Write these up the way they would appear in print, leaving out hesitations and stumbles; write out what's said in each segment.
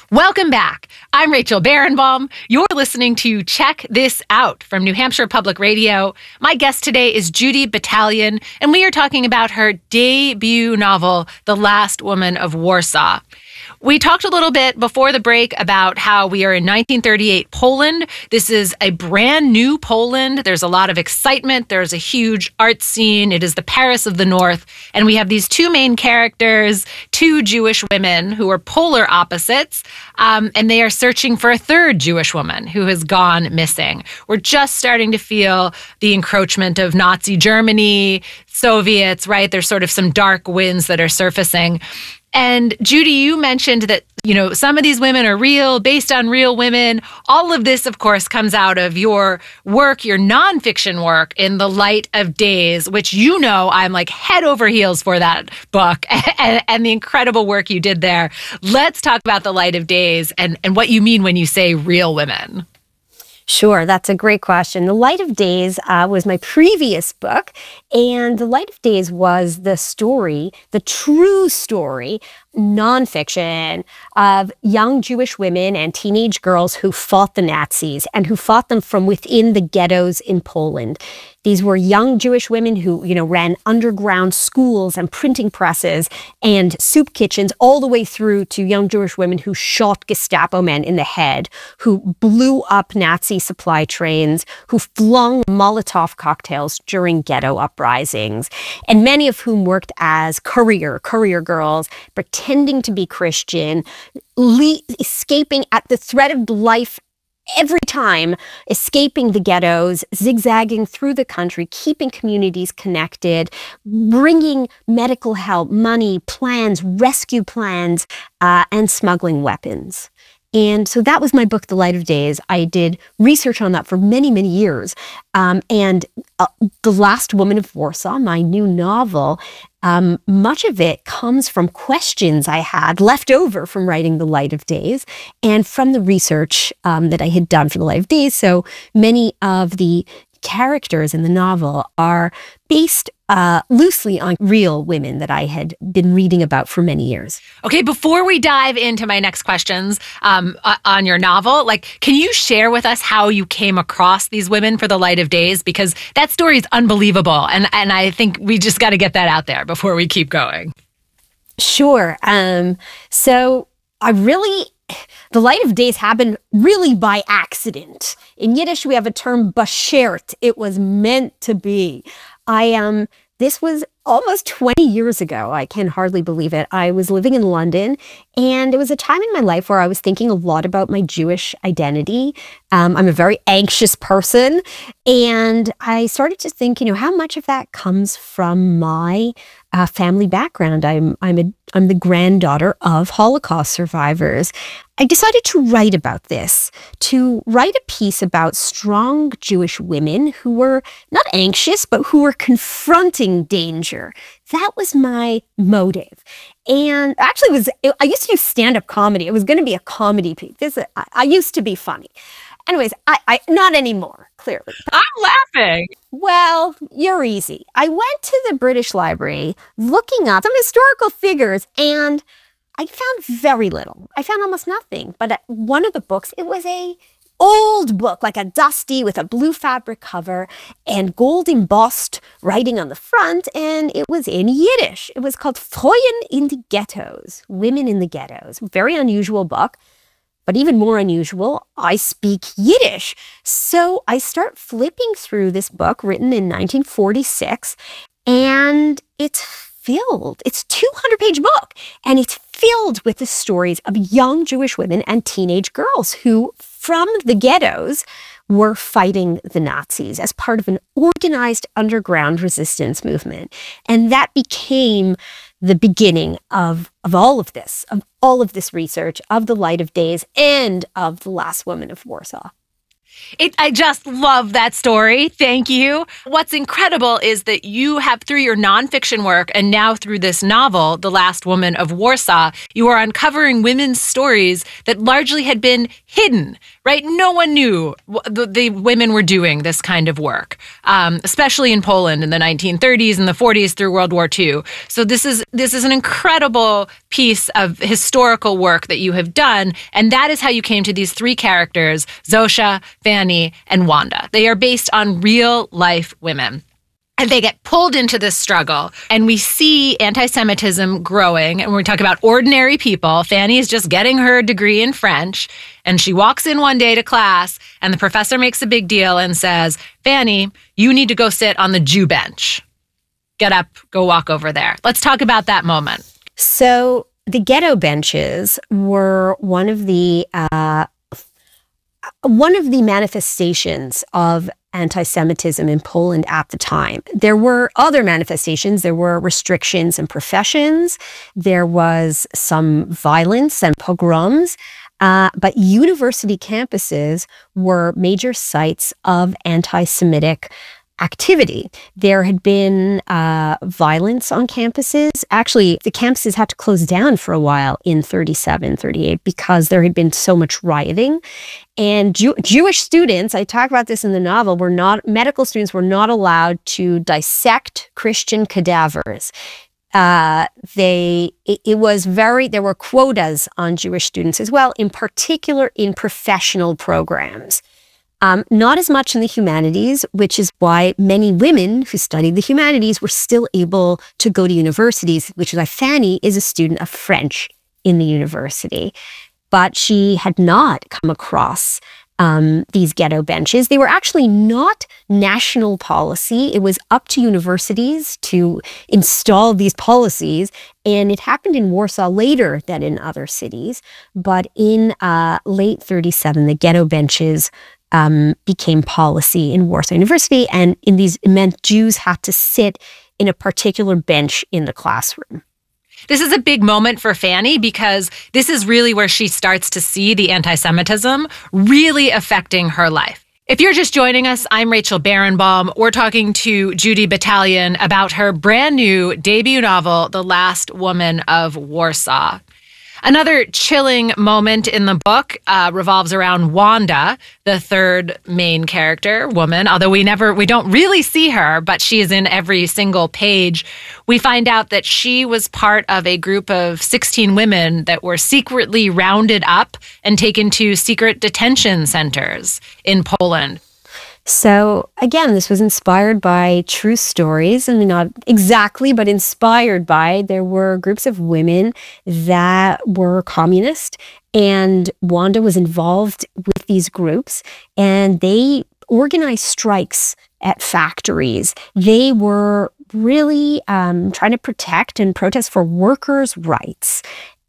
Welcome back. I'm Rachel Barenbaum. You're listening to Check This Out from New Hampshire Public Radio. My guest today is Judy Battalion, and we are talking about her debut novel, The Last Woman of Warsaw. We talked a little bit before the break about how we are in 1938 Poland. This is a brand new Poland. There's a lot of excitement. There's a huge art scene. It is the Paris of the North. And we have these two main characters, two Jewish women who are polar opposites, and they are searching for a third Jewish woman who has gone missing. We're just starting to feel the encroachment of Nazi Germany, Soviets, right? There's sort of some dark winds that are surfacing. And Judy, you mentioned that, some of these women are real, based on real women. All of this, of course, comes out of your work, your nonfiction work in The Light of Days, which I'm like head over heels for that book and the incredible work you did there. Let's talk about The Light of Days and what you mean when you say real women. Sure, that's a great question. The Light of Days was my previous book, and The Light of Days was the story, the true story, nonfiction, of young Jewish women and teenage girls who fought the Nazis and who fought them from within the ghettos in Poland. These were young Jewish women who, ran underground schools and printing presses and soup kitchens, all the way through to young Jewish women who shot Gestapo men in the head, who blew up Nazi supply trains, who flung Molotov cocktails during ghetto uprisings, and many of whom worked as courier girls, pretending to be Christian, escaping at the threat of life every time, escaping the ghettos, zigzagging through the country, keeping communities connected, bringing medical help, money, plans, rescue plans, and smuggling weapons. And so that was my book, The Light of Days. I did research on that for many, many years. And The Last Woman of Warsaw, my new novel, much of it comes from questions I had left over from writing The Light of Days and from the research that I had done for The Light of Days. So many of the characters in the novel are based loosely on real women that I had been reading about for many years. Okay, before we dive into my next questions on your novel, can you share with us how you came across these women for The Light of Days? Because that story is unbelievable, and I think we just got to get that out there before we keep going. Sure. So The Light of Days happened really by accident. In Yiddish, we have a term bashert. It was meant to be. This was almost 20 years ago. I can hardly believe it. I was living in London, and it was a time in my life where I was thinking a lot about my Jewish identity. I'm a very anxious person, and I started to think, how much of that comes from my family background. I'm the granddaughter of Holocaust survivors. I decided to write about this, to write a piece about strong Jewish women who were not anxious, but who were confronting danger. That was my motive. And actually, I used to do stand-up comedy. It was going to be a comedy piece. I used to be funny. Anyways, I not anymore, clearly. I'm laughing. Well, you're easy. I went to the British Library looking up some historical figures, and I found very little. I found almost nothing. But one of the books, it was a old book, like a dusty with a blue fabric cover and gold embossed writing on the front, and it was in Yiddish. It was called Frauen in die Ghettos, Women in the Ghettos. Very unusual book. But even more unusual, I speak Yiddish. So I start flipping through this book written in 1946, and it's filled. It's a 200-page book, and it's filled with the stories of young Jewish women and teenage girls who, from the ghettos, were fighting the Nazis as part of an organized underground resistance movement. And that became the beginning of all of this research, of The Light of Days and of The Last Woman of Warsaw. I just love that story. Thank you. What's incredible is that you have, through your nonfiction work and now through this novel, The Last Woman of Warsaw, you are uncovering women's stories that largely had been hidden, right? No one knew the women were doing this kind of work, especially in Poland in the 1930s and the 40s through World War II. So this is an incredible piece of historical work that you have done, and that is how you came to these three characters, Zosha, Fanny, and Wanda. They are based on real life women. And they get pulled into this struggle. And we see anti-Semitism growing. And when we talk about ordinary people, Fanny is just getting her degree in French. And she walks in one day to class, and the professor makes a big deal and says, Fanny, you need to go sit on the Jew bench. Get up, go walk over there. Let's talk about that moment. So the ghetto benches were one of the manifestations of anti-Semitism in Poland at the time. There were other manifestations. There were restrictions in professions. There was some violence and pogroms. But university campuses were major sites of anti-Semitic activity. There had been violence on campuses. Actually, the campuses had to close down for a while in 37, 38 because there had been so much rioting. And Jewish students, I talk about this in the novel, medical students were not allowed to dissect Christian cadavers. There were quotas on Jewish students as well, in particular in professional programs. Not as much in the humanities, which is why many women who studied the humanities were still able to go to universities, which is why Fanny is a student of French in the university. But she had not come across these ghetto benches. They were actually not national policy. It was up to universities to install these policies. And it happened in Warsaw later than in other cities. But in late 37, the ghetto benches became policy in Warsaw University. And in these, it meant Jews had to sit in a particular bench in the classroom. This is a big moment for Fanny because this is really where she starts to see the anti-Semitism really affecting her life. If you're just joining us, I'm Rachel Barenbaum. We're talking to Judy Battalion about her brand new debut novel, The Last Woman of Warsaw. Another chilling moment in the book revolves around Wanda, the third main character, woman. Although we don't really see her, but she is in every single page. We find out that she was part of a group of 16 women that were secretly rounded up and taken to secret detention centers in Poland. So again, this was inspired by true stories, and not exactly, but inspired by. There were groups of women that were communist, and Wanda was involved with these groups, and they organized strikes at factories. They were really trying to protect and protest for workers' rights.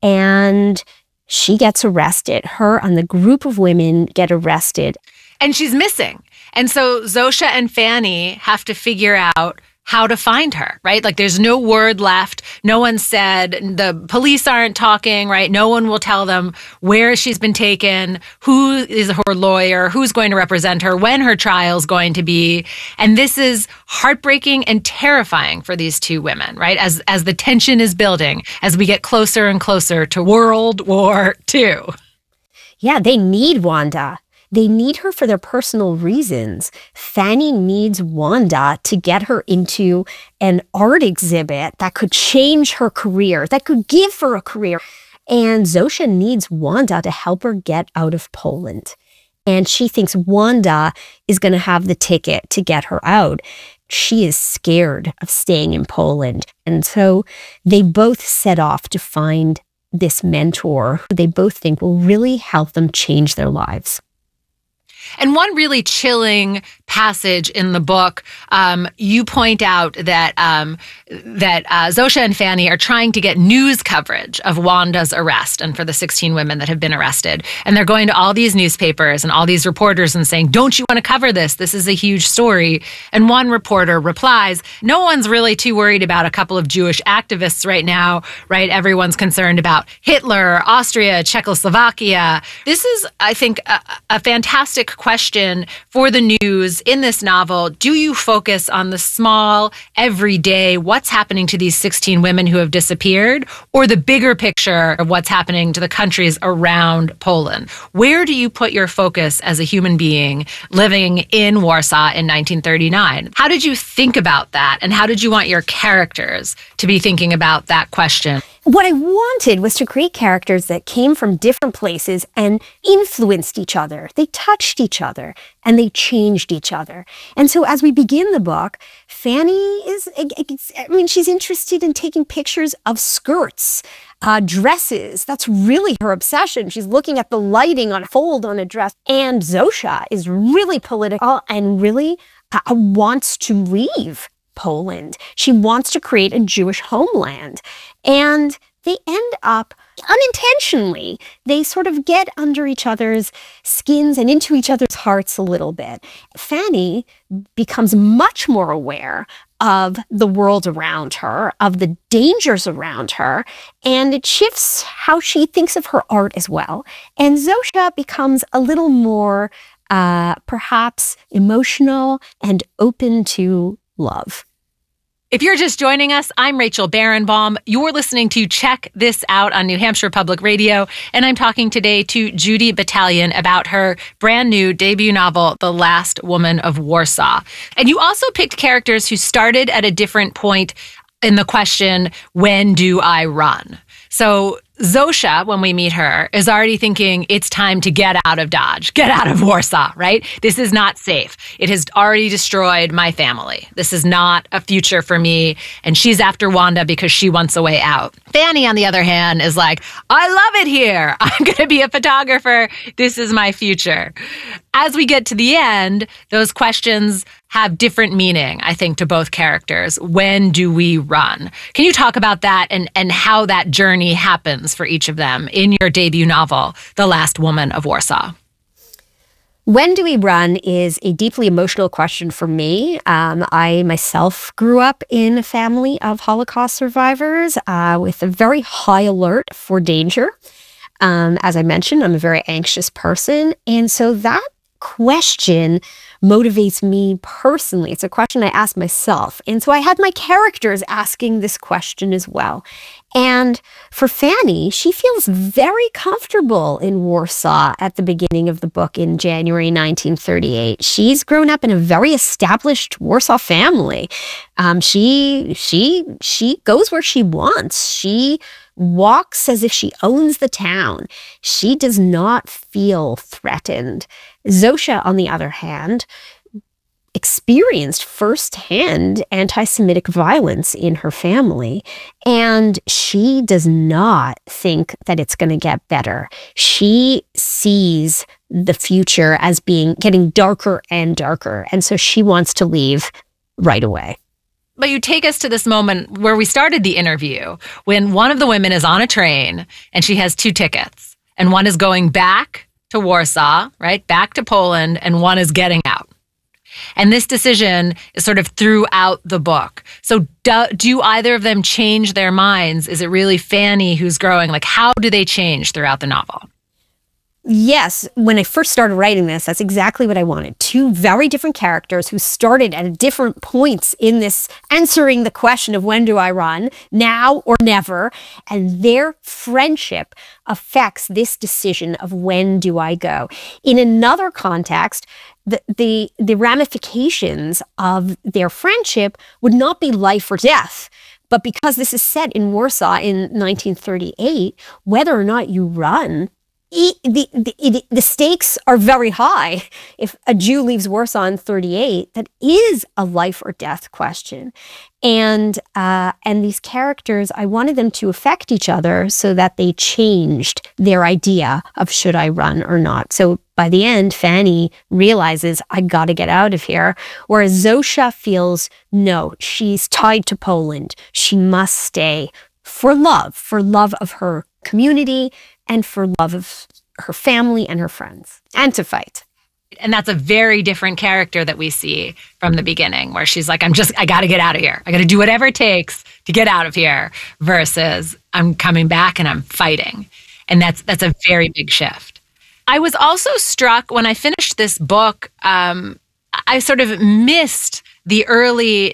And she gets arrested. Her and the group of women get arrested. And she's missing. And so Zosha and Fanny have to figure out how to find her, right? Like there's no word left. No one said, the police aren't talking, right? No one will tell them where she's been taken, who is her lawyer, who's going to represent her, when her trial's going to be. And this is heartbreaking and terrifying for these two women, right? As the tension is building, as we get closer and closer to World War II. Yeah, they need Wanda. They need her for their personal reasons. Fanny needs Wanda to get her into an art exhibit that could change her career, that could give her a career. And Zosha needs Wanda to help her get out of Poland. And she thinks Wanda is going to have the ticket to get her out. She is scared of staying in Poland. And so they both set off to find this mentor who they both think will really help them change their lives. And one really chilling passage in the book. You point out that Zosha and Fanny are trying to get news coverage of Wanda's arrest and for the 16 women that have been arrested. And they're going to all these newspapers and all these reporters and saying, don't you want to cover this? This is a huge story. And one reporter replies, no one's really too worried about a couple of Jewish activists right now, right? Everyone's concerned about Hitler, Austria, Czechoslovakia. This is, I think, a fantastic question for the news in this novel. Do you focus on the small, everyday, what's happening to these 16 women who have disappeared, or the bigger picture of what's happening to the countries around Poland? Where do you put your focus as a human being living in Warsaw in 1939? How did you think about that, and how did you want your characters to be thinking about that question? What I wanted was to create characters that came from different places and influenced each other. They touched each other and they changed each other. And so as we begin the book, Fanny she's interested in taking pictures of skirts, dresses. That's really her obsession. She's looking at the lighting unfold on a dress. And Zosha is really political and really wants to leave Poland. She wants to create a Jewish homeland. And they end up unintentionally, they sort of get under each other's skins and into each other's hearts a little bit. Fanny becomes much more aware of the world around her, of the dangers around her, and it shifts how she thinks of her art as well. And Zosha becomes a little more perhaps emotional and open to love. If you're just joining us, I'm Rachel Barenbaum. You're listening to Check This Out on New Hampshire Public Radio, and I'm talking today to Judy Battalion about her brand new debut novel, The Last Woman of Warsaw. And you also picked characters who started at a different point in the question, when do I run? So Zosha, when we meet her, is already thinking it's time to get out of Dodge, get out of Warsaw, right? This is not safe. It has already destroyed my family. This is not a future for me. And she's after Wanda because she wants a way out. Fanny, on the other hand, is like, I love it here. I'm going to be a photographer. This is my future. As we get to the end, those questions have different meaning, I think, to both characters. When do we run? Can you talk about that and how that journey happens for each of them in your debut novel, The Last Woman of Warsaw? When do we run is a deeply emotional question for me. I myself grew up in a family of Holocaust survivors with a very high alert for danger. As I mentioned, I'm a very anxious person. And so that question motivates me personally. It's a question I ask myself. And so I had my characters asking this question as well. And for Fanny, she feels very comfortable in Warsaw at the beginning of the book in January 1938. She's grown up in a very established Warsaw family. She goes where she wants. She walks as if she owns the town. She does not feel threatened. Zosha, on the other hand, experienced firsthand anti-Semitic violence in her family, and she does not think that it's going to get better. She sees the future as getting darker and darker, and so she wants to leave right away. But you take us to this moment where we started the interview, when one of the women is on a train and she has two tickets, and one is going back to Warsaw, right, back to Poland, and one is getting out. And this decision is sort of throughout the book. So do either of them change their minds? Is it really Fanny who's growing? Like, how do they change throughout the novel? Yes, when I first started writing this, that's exactly what I wanted. Two very different characters who started at different points in this, answering the question of when do I run, now or never, and their friendship affects this decision of when do I go. In another context, the ramifications of their friendship would not be life or death. But because this is set in Warsaw in 1938, whether or not you run the stakes are very high. If a Jew leaves Warsaw in 38, that is a life or death question. And these characters, I wanted them to affect each other so that they changed their idea of should I run or not. So by the end, Fanny realizes, I got to get out of here. Whereas Zosha feels, no, she's tied to Poland. She must stay for love of her community and for love of her family and her friends, and to fight. And that's a very different character that we see from the beginning, where she's like, I got to get out of here. I got to do whatever it takes to get out of here, versus I'm coming back and I'm fighting. And that's a very big shift. I was also struck when I finished this book, I sort of missed the early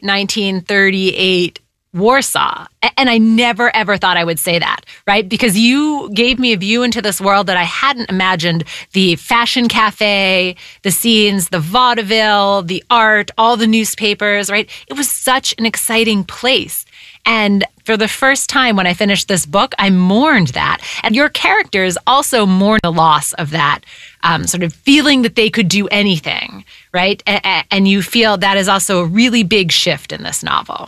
1938 Warsaw. And I never, ever thought I would say that, right? Because you gave me a view into this world that I hadn't imagined. The fashion cafe, the scenes, the vaudeville, the art, all the newspapers, right? It was such an exciting place. And for the first time when I finished this book, I mourned that. And your characters also mourn the loss of that sort of feeling that they could do anything, right? And you feel that is also a really big shift in this novel.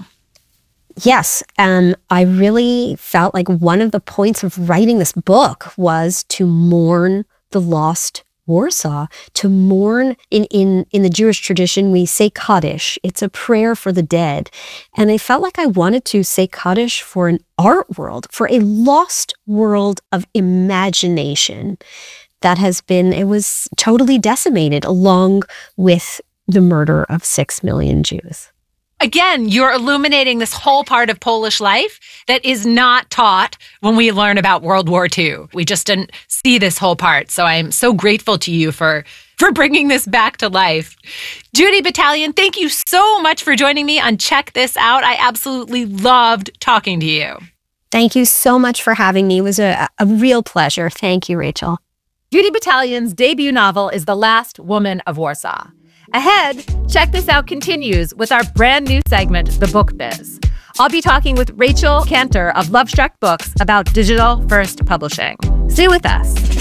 Yes, I really felt like one of the points of writing this book was to mourn the lost Warsaw, to mourn in the Jewish tradition, we say Kaddish. It's a prayer for the dead. And I felt like I wanted to say Kaddish for an art world, for a lost world of imagination that it was totally decimated along with the murder of 6 million Jews. Again, you're illuminating this whole part of Polish life that is not taught when we learn about World War II. We just didn't see this whole part. So I'm so grateful to you for bringing this back to life. Judy Battalion, thank you so much for joining me on Check This Out. I absolutely loved talking to you. Thank you so much for having me. It was a real pleasure. Thank you, Rachel. Judy Battalion's debut novel is The Last Woman of Warsaw. Ahead, Check This Out continues with our brand new segment, The Book Biz. I'll be talking with Rachel Cantor of Lovestruck Books about digital first publishing. Stay with us.